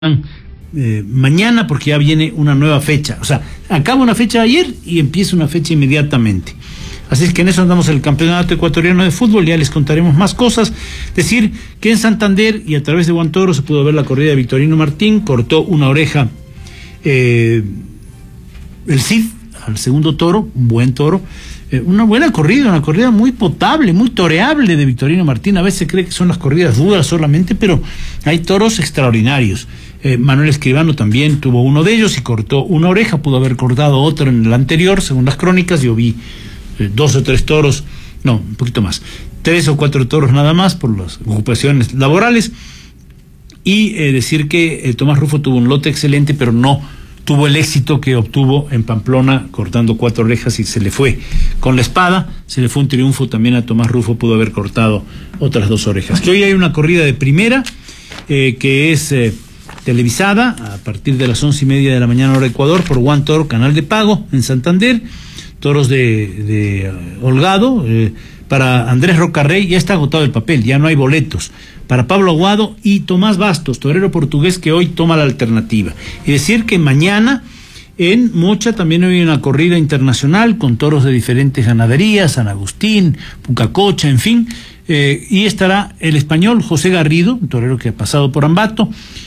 mañana, porque ya viene una nueva fecha. O sea, acaba una fecha ayer y empieza una fecha inmediatamente. Así es que en eso andamos el Campeonato Ecuatoriano de Fútbol. Ya les contaremos más cosas. Decir que en Santander y a través de Guantoro se pudo ver la corrida de Victorino Martín. Cortó una oreja el Cid al segundo toro, un buen toro. Una buena corrida, una corrida muy potable, muy toreable de Victorino Martín. A veces se cree que son las corridas duras solamente, pero hay toros extraordinarios. Manuel Escribano también tuvo uno de ellos y cortó una oreja. Pudo haber cortado otra en el anterior, según las crónicas. Yo vi 2 o 3 toros, no, un poquito más, 3 o 4 toros nada más por las ocupaciones laborales. Y decir que Tomás Rufo tuvo un lote excelente, pero no tuvo el éxito que obtuvo en Pamplona, cortando 4 orejas y se le fue con la espada. Se le fue un triunfo también a Tomás Rufo, pudo haber cortado otras 2 orejas. Que hoy hay una corrida de primera que es televisada a partir de las 11:30 de la mañana hora Ecuador por Guantoro, canal de pago en Santander. Toros de Holgado, para Andrés Rocarrey ya está agotado el papel, ya no hay boletos. Para Pablo Aguado y Tomás Bastos, torero portugués que hoy toma la alternativa. Y decir que mañana en Mocha también hay una corrida internacional con toros de diferentes ganaderías, San Agustín, Pucacocha, en fin, y estará el español José Garrido, un torero que ha pasado por Ambato,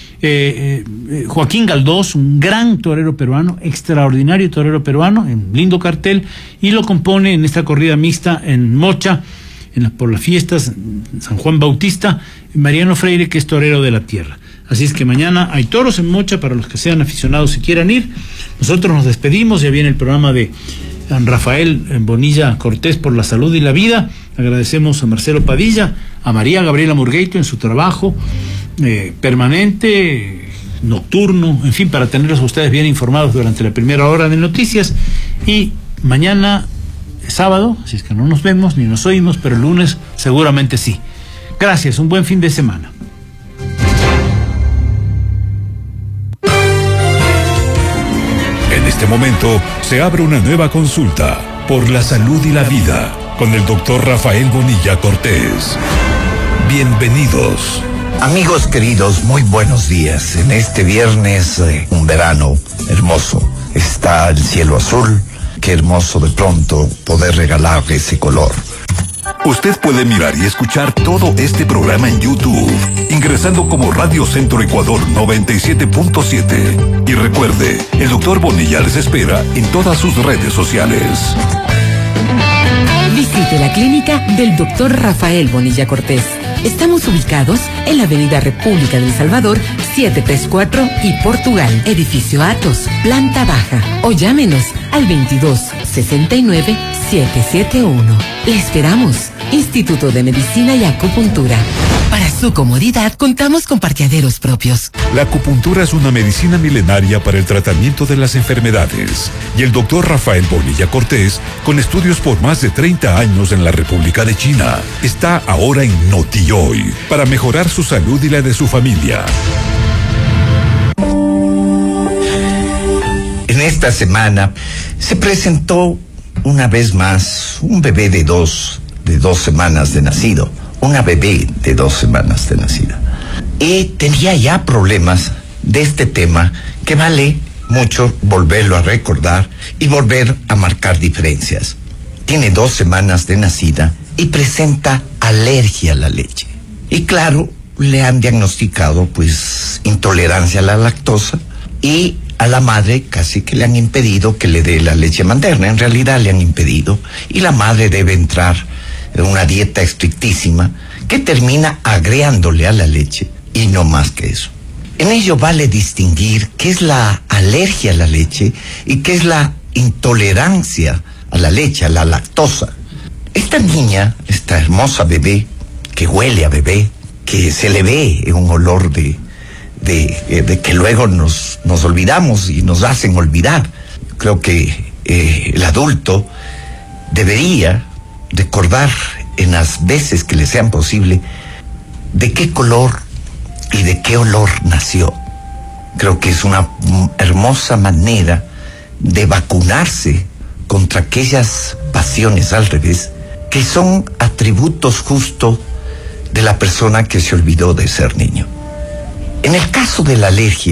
Joaquín Galdós, un gran torero peruano, extraordinario torero peruano, en lindo cartel, y lo compone en esta corrida mixta en Mocha, por las fiestas, San Juan Bautista, Mariano Freire, que es torero de la tierra. Así es que mañana hay toros en Mocha para los que sean aficionados y quieran ir. Nosotros nos despedimos, ya viene el programa de Rafael Bonilla Cortés por la salud y la vida. Agradecemos a Marcelo Padilla, a María Gabriela Murgueito en su trabajo permanente, nocturno, en fin, para tenerlos a ustedes bien informados durante la primera hora de noticias. Y mañana es sábado, así es que no nos vemos ni nos oímos, pero el lunes seguramente sí. Gracias, un buen fin de semana. En este momento se abre una nueva consulta por la salud y la vida con el doctor Rafael Bonilla Cortés. Bienvenidos. Amigos queridos, muy buenos días. En este viernes, un verano hermoso. Está el cielo azul. Qué hermoso de pronto poder regalar ese color. Usted puede mirar y escuchar todo este programa en YouTube, ingresando como Radio Centro Ecuador 97.7. Y recuerde, el doctor Bonilla les espera en todas sus redes sociales. Visite la clínica del doctor Rafael Bonilla Cortés. Estamos ubicados en la Avenida República del Salvador, 734 y Portugal, edificio Atos, planta baja. O llámenos al 2269-771. Le esperamos. Instituto de Medicina y Acupuntura. Para su comodidad, contamos con parqueaderos propios. La acupuntura es una medicina milenaria para el tratamiento de las enfermedades. Y el doctor Rafael Bonilla Cortés, con estudios por más de 30 años en la República de China, está ahora en Notihoy para mejorar su salud y la de su familia. En esta semana se presentó una vez más un bebé de dos semanas de nacido. Una bebé de 2 semanas de nacida. Y tenía ya problemas de este tema que vale mucho volverlo a recordar y volver a marcar diferencias. Tiene 2 semanas de nacida y presenta alergia a la leche. Y claro, le han diagnosticado pues intolerancia a la lactosa y a la madre casi que le han impedido que le dé la leche materna. En realidad le han impedido y la madre debe entrar en una dieta estrictísima que termina agregándole a la leche y no más que eso. En ello vale distinguir qué es la alergia a la leche y qué es la intolerancia a la leche, a la lactosa. Esta niña, esta hermosa bebé, que huele a bebé, que se le ve un olor de que luego nos olvidamos y nos hacen olvidar. Creo que el adulto debería recordar en las veces que le sean posible de qué color y de qué olor nació. Creo que es una hermosa manera de vacunarse contra aquellas pasiones al revés, que son atributos justo de la persona que se olvidó de ser niño. En el caso de la alergia,